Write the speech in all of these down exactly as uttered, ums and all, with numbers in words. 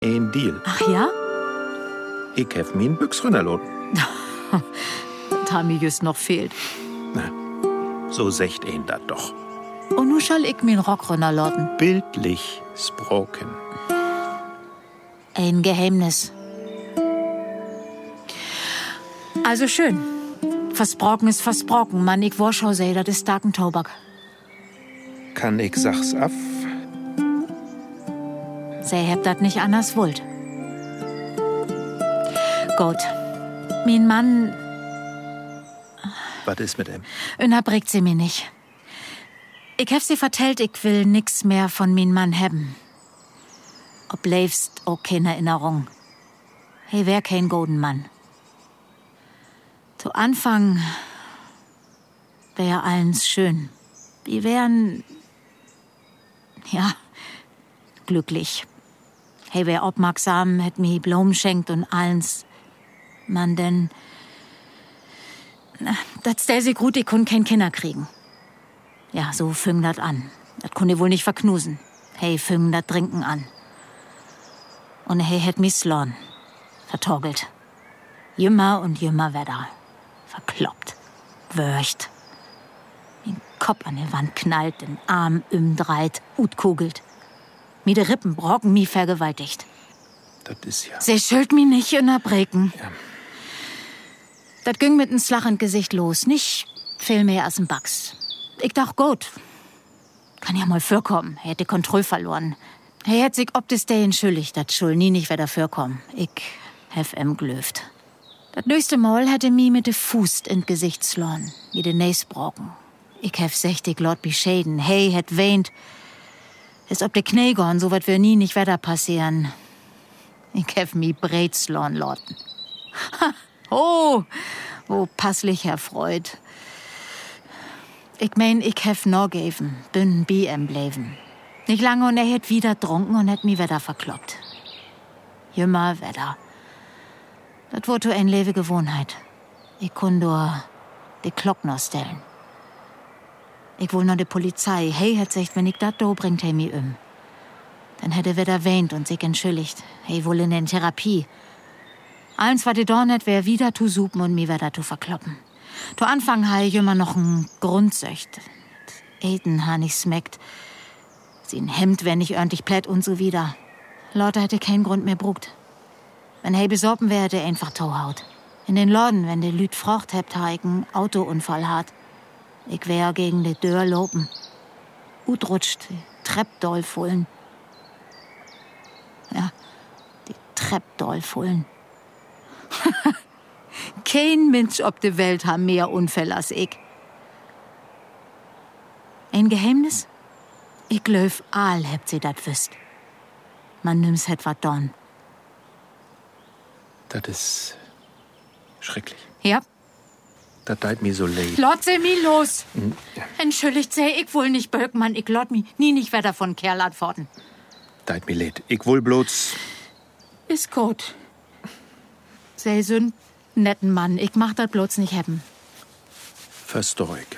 Ein Deal. Ach ja? Ich hef mir einen Büchs runterlassen. Das haben mir just noch fehlt. Na, so secht ein dat doch. Und nu schall ich mir Rock runterlassen. Bildlich sproken. Ein Geheimnis. Also schön. Versprochen ist versprochen, Mann. Ich war schon sei, das ist starken Tobak. Kann ich sach's af? Sei hebt dat nicht anders wollt. Gut. Mein Mann, Was ist mit ihm? unterbricht sie mir nicht. Ich hab sie vertellt, ich will nix mehr von mein Mann haben. Ob lebst auch keine Erinnerung. Hey, wär kein golden Mann. Zu Anfang wär allens schön. Wir wären, ja, glücklich. Hey, wär aufmerksam, hätt mir Blumen schenkt und allens. Man denn, na, das stell sie gut, ich kun kein Kinder kriegen. Ja, so fing dat an. Das kun ich wohl nicht verknusen. Hey, fing dat Trinken an. Und hey, hätt mi slorn. Vertorgelt. Jümmer und jümmer Wetter. Verkloppt. Wörcht. Den Kopf an die Wand knallt, den Arm umdreht, utkugelt. Mi de Rippen brocken mi vergewaltigt. Das ist ja... Sie schuld mi nicht unterbreken. Ja. Das ging mit ns lachend Gesicht los. Nicht viel mehr als ein Bugs. Ich dacht, gut. Kann ja mal vorkommen. Er hätte Kontrolle verloren. Er hätt sich ob des Day entschuldigt, dat schul nie nicht wieder vorkommen. Ich hef em glöft. Das nächste Mal hätte mi mit de Fuß in Gesicht slorn, wie de Näs brocken. Ich hef sechzig Lord beschäden. Hey, hätt weint. Ist ob de Knie gorn, so wat wir nie nicht wieder passieren. Ich hef mi breit slorn loten. Ha, oh, wo passlich erfreut. Ich mein, ich hef no geben, bin bi em bleiben. Nicht lange und er hätt wieder trunken und hätt mi wieder verkloppt. Jümmer wieder. Das wurde ein lewe Gewohnheit. Ich kun nur die Glock noch stellen. Ich will noch die Polizei. Hey, hätt sagt, wenn ich dat do bringt, hey mi um. Dann hätte wieder weint und sich entschuldigt. Hey, wohl in den Therapie. Eins, was die da net, wär wieder zu supen und mi wieder zu verkloppen. Zu Anfang ha ich immer noch ein Grundsöcht. Eten ha nicht smeckt. Sie ein Hemd, wenn ich ordentlich plätt und so wieder. Leute hätte keinen Grund mehr brugt. Wenn hey besorben wär, hätte einfach Tauhaut. In den Laden, wenn de Lüt frocht hebt, ha ich einen Autounfall hat. Ich wär gegen de Dörr lopen. Ut rutscht, die Trepp doll fullen. Ja, die Trepp doll fullen. Kein Mensch ob de Welt ha mehr Unfälle als ich. Ein Geheimnis? Ich glaub, all hebt sie dat wüsst. Man nimm's het wat don. Das ist schrecklich. Ja. Das tut mir so leid. Lot sie mi los. Hm, ja. Entschuldigt sei, ich wohl nicht Böckmann. Ich lot mi nie nicht wieder von Kerl antworten. Tut mir leid. Ich will bloß... Ist gut. Sei so n netten Mann. Ich mach dat bloß nicht hebben. Versteh ich.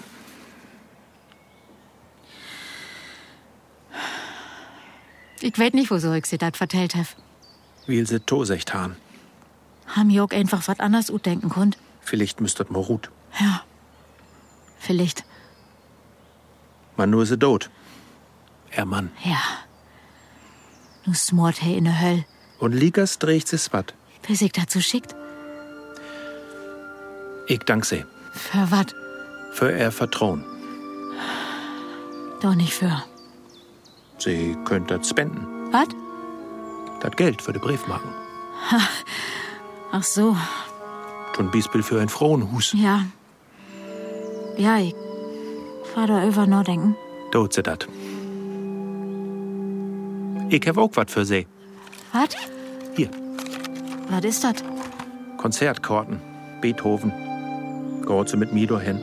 Ich weet nicht, wieso ich sie dat vertellt hef. Will sie tosecht han. Ham ich auch einfach wat anders utdenken konnt. Vielleicht müsstet mal ruht. Ja. Vielleicht. Man nur se tot. Er Mann. Ja. Nu smort he in der Höll. Und Ligas dreht sich wat. Wer sich dazu schickt? Ich dank sie. Für wat? Für er Vertrauen. Doch nicht für. Sie könnt das spenden. Wat? Das Geld für den Briefmarken. Ach so. Zum Beispiel für ein Frauenhus. Ja. Ja, ich war da über nachdenken. Dort sie dat. Ich hab auch wat für sie. Wat? Hier, Was ist das? Konzertkarten. Beethoven. Geht sie mit mir dahin?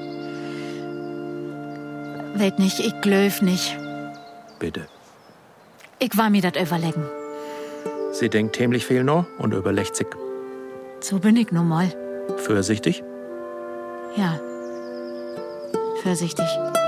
Weet nicht, ich glöf nicht. Bitte. Ich war mir dat überlegen. Sie denkt ziemlich viel noch und überlegt sich. So bin ich nun mal. Vorsichtig. Ja. Vorsichtig.